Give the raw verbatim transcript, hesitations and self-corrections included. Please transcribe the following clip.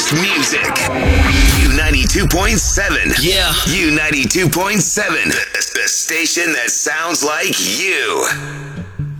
best music. U ninety-two point seven. Yeah. U ninety-two point seven. The, the station that sounds like you.